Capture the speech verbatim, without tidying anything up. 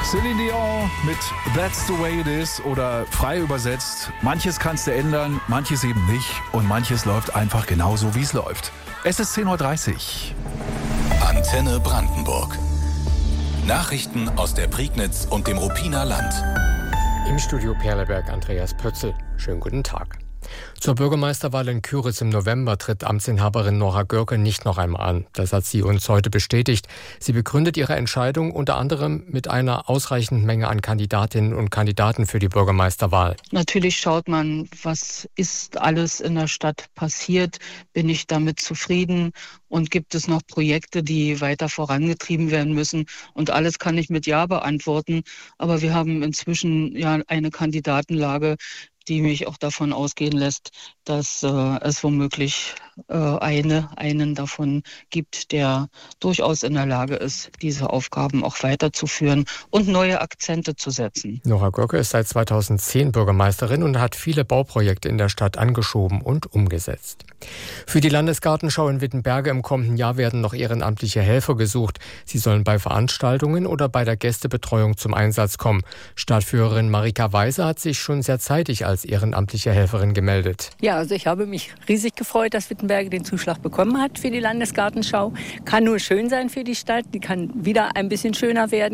Celine Dion mit That's the way it is oder frei übersetzt, manches kannst du ändern, manches eben nicht und manches läuft einfach genauso, wie es läuft. Es ist zehn Uhr dreißig. Antenne Brandenburg. Nachrichten aus der Prignitz und dem Ruppiner Land. Im Studio Perleberg Andreas Pötzl. Schönen guten Tag. Zur Bürgermeisterwahl in Küritz im November tritt Amtsinhaberin Nora Görke nicht noch einmal an. Das hat sie uns heute bestätigt. Sie begründet ihre Entscheidung unter anderem mit einer ausreichenden Menge an Kandidatinnen und Kandidaten für die Bürgermeisterwahl. Natürlich schaut man, was ist alles in der Stadt passiert, bin ich damit zufrieden und gibt es noch Projekte, die weiter vorangetrieben werden müssen. Und alles kann ich mit Ja beantworten. Aber wir haben inzwischen ja eine Kandidatenlage, die mich auch davon ausgehen lässt, dass äh, es womöglich äh, eine, einen davon gibt, der durchaus in der Lage ist, diese Aufgaben auch weiterzuführen und neue Akzente zu setzen. Nora Görke ist seit zweitausendzehn Bürgermeisterin und hat viele Bauprojekte in der Stadt angeschoben und umgesetzt. Für die Landesgartenschau in Wittenberge im kommenden Jahr werden noch ehrenamtliche Helfer gesucht. Sie sollen bei Veranstaltungen oder bei der Gästebetreuung zum Einsatz kommen. Stadtführerin Marika Weiser hat sich schon sehr zeitig als ehrenamtliche Helferin gemeldet. Ja, also ich habe mich riesig gefreut, dass Wittenberge den Zuschlag bekommen hat für die Landesgartenschau. Kann nur schön sein für die Stadt, die kann wieder ein bisschen schöner werden.